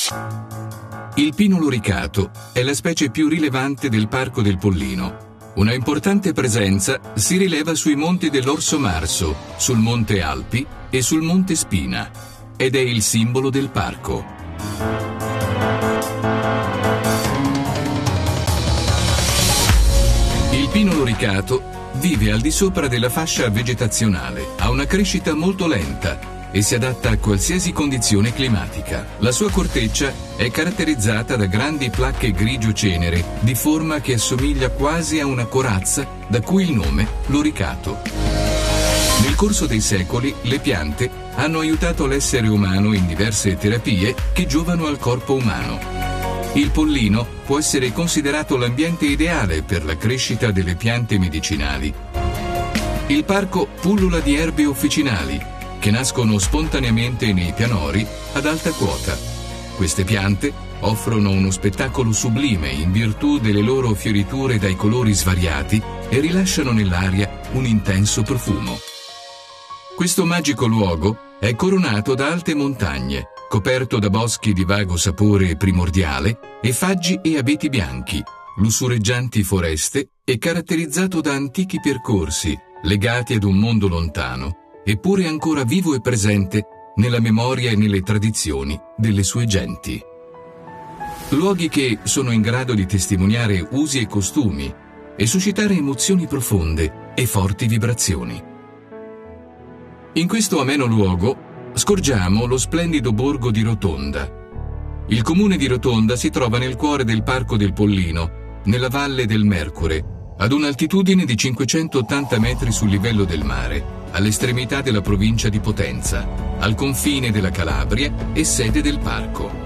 Il pino loricato è la specie più rilevante del Parco del Pollino. Una importante presenza si rileva sui monti dell'Orso Marso, sul Monte Alpi e sul Monte Spina, ed è il simbolo del parco. Il pino loricato vive al di sopra della fascia vegetazionale, ha una crescita molto lenta e si adatta a qualsiasi condizione climatica. La sua corteccia è caratterizzata da grandi placche grigio-cenere di forma che assomiglia quasi a una corazza, da cui il nome loricato. Nel corso dei secoli le piante hanno aiutato l'essere umano in diverse terapie che giovano al corpo umano. Il Pollino può essere considerato l'ambiente ideale per la crescita delle piante medicinali. Il parco pullula di erbe officinali che nascono spontaneamente nei pianori ad alta quota. Queste piante offrono uno spettacolo sublime in virtù delle loro fioriture dai colori svariati e rilasciano nell'aria un intenso profumo. Questo magico luogo è coronato da alte montagne, coperto da boschi di vago sapore primordiale e faggi e abeti bianchi, lussureggianti foreste e caratterizzato da antichi percorsi legati ad un mondo lontano, eppure ancora vivo e presente nella memoria e nelle tradizioni delle sue genti. Luoghi che sono in grado di testimoniare usi e costumi e suscitare emozioni profonde e forti vibrazioni. In questo ameno luogo scorgiamo lo splendido borgo di Rotonda. Il comune di Rotonda si trova nel cuore del Parco del Pollino, nella valle del Mercure, ad un'altitudine di 580 metri sul livello del mare, all'estremità della provincia di Potenza, al confine della Calabria e sede del parco.